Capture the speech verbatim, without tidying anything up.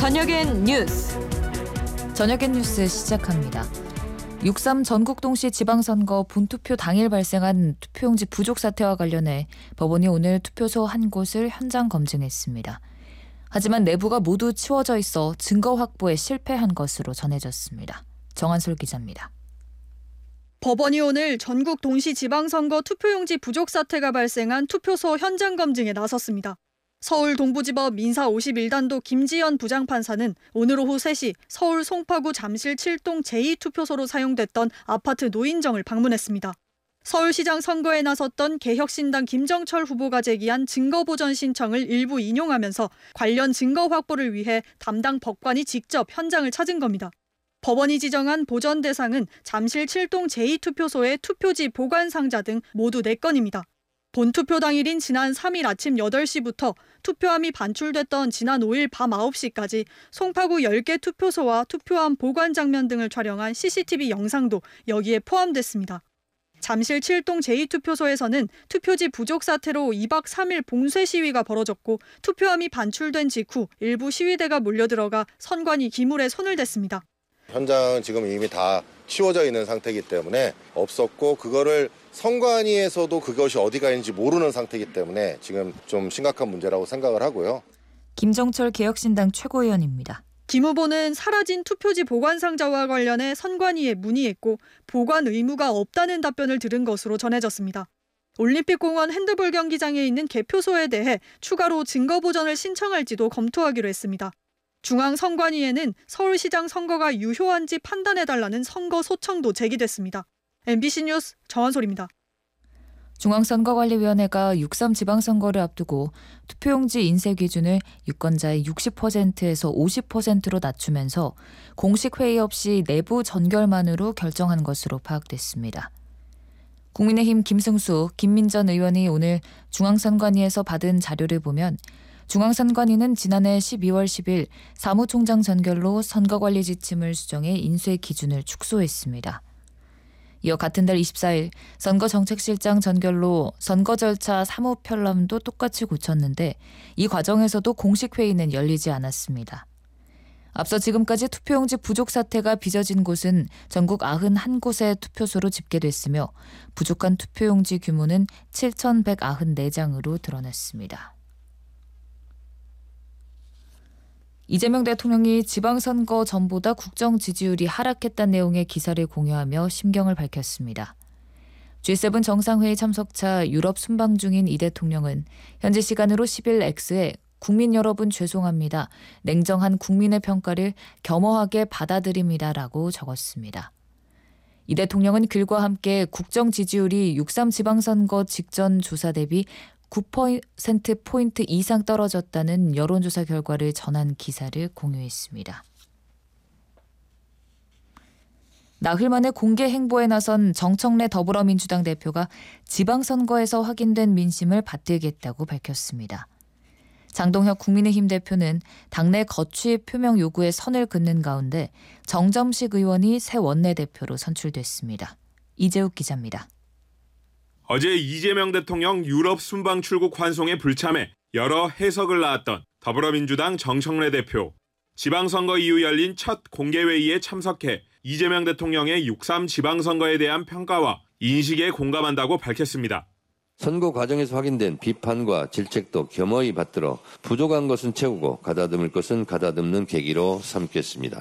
저녁엔 뉴스. 저녁엔 뉴스 시작합니다. 육삼 전국 동시 지방선거 본투표 당일 발생한 투표용지 부족 사태와 관련해 법원이 오늘 투표소 한 곳을 현장 검증했습니다. 하지만 내부가 모두 치워져 있어 증거 확보에 실패한 것으로 전해졌습니다. 정한솔 기자입니다. 법원이 오늘 전국 동시 지방선거 투표용지 부족 사태가 발생한 투표소 현장 검증에 나섰습니다. 서울 동부지법 민사 오십일 단도 김지연 부장판사는 오늘 오후 세 시 서울 송파구 잠실 칠 동 제이 투표소로 사용됐던 아파트 노인정을 방문했습니다. 서울시장 선거에 나섰던 개혁신당 김정철 후보가 제기한 증거보전 신청을 일부 인용하면서 관련 증거 확보를 위해 담당 법관이 직접 현장을 찾은 겁니다. 법원이 지정한 보전 대상은 잠실 칠 동 제이 투표소의 투표지 보관 상자 등 모두 네 건입니다. 본투표 당일인 지난 삼 일 아침 여덟 시부터 투표함이 반출됐던 지난 오 일 밤 아홉 시까지 송파구 열 개 투표소와 투표함 보관 장면 등을 촬영한 씨씨티비 영상도 여기에 포함됐습니다. 잠실 칠 동 제이 투표소에서는 투표지 부족 사태로 이 박 삼 일 봉쇄 시위가 벌어졌고 투표함이 반출된 직후 일부 시위대가 몰려들어가 선관위 기물에 손을 댔습니다. 현장은 지금 이미 다 치워져 있는 상태이기 때문에 없었고 그거를 선관위에서도 그것이 어디가 있는지 모르는 상태이기 때문에 지금 좀 심각한 문제라고 생각을 하고요. 김정철 개혁신당 최고위원입니다. 김 후보는 사라진 투표지 보관 상자와 관련해 선관위에 문의했고 보관 의무가 없다는 답변을 들은 것으로 전해졌습니다. 올림픽공원 핸드볼 경기장에 있는 개표소에 대해 추가로 증거 보전을 신청할지도 검토하기로 했습니다. 중앙선관위에는 서울시장 선거가 유효한지 판단해달라는 선거 소청도 제기됐습니다. 엠비씨 뉴스 정한솔입니다. 중앙선거관리위원회가 육삼 지방선거를 앞두고 투표용지 인쇄 기준을 유권자의 육십 퍼센트에서 오십 퍼센트로 낮추면서 공식 회의 없이 내부 전결만으로 결정한 것으로 파악됐습니다. 국민의힘 김승수, 김민전 의원이 오늘 중앙선관위에서 받은 자료를 보면 중앙선관위는 지난해 십이월 십일 사무총장 전결로 선거관리 지침을 수정해 인쇄 기준을 축소했습니다. 이어 같은 달 이십사 일 선거정책실장 전결로 선거 절차 사무 편람도 똑같이 고쳤는데 이 과정에서도 공식 회의는 열리지 않았습니다. 앞서 지금까지 투표용지 부족 사태가 빚어진 곳은 전국 구십일 곳의 투표소로 집계됐으며 부족한 투표용지 규모는 칠천백구십사 장으로 드러났습니다. 이재명 대통령이 지방선거 전보다 국정 지지율이 하락했다는 내용의 기사를 공유하며 심경을 밝혔습니다. 지 세븐 정상회의 참석차 유럽 순방 중인 이 대통령은 현지 시간으로 십 일 X에 국민 여러분 죄송합니다. 냉정한 국민의 평가를 겸허하게 받아들입니다라고 적었습니다. 이 대통령은 글과 함께 국정 지지율이 육삼 지방선거 직전 조사 대비 구 퍼센트포인트 이상 떨어졌다는 여론조사 결과를 전한 기사를 공유했습니다. 나흘 만에 공개 행보에 나선 정청래 더불어민주당 대표가 지방선거에서 확인된 민심을 받들겠다고 밝혔습니다. 장동혁 국민의힘 대표는 당내 거취 표명 요구에 선을 긋는 가운데 정점식 의원이 새 원내대표로 선출됐습니다. 이재욱 기자입니다. 어제 이재명 대통령 유럽 순방 출국 환송에 불참해 여러 해석을 낳았던 더불어민주당 정청래 대표. 지방선거 이후 열린 첫 공개회의에 참석해 이재명 대통령의 육삼 지방선거에 대한 평가와 인식에 공감한다고 밝혔습니다. 선거 과정에서 확인된 비판과 질책도 겸허히 받들어 부족한 것은 채우고 가다듬을 것은 가다듬는 계기로 삼겠습니다.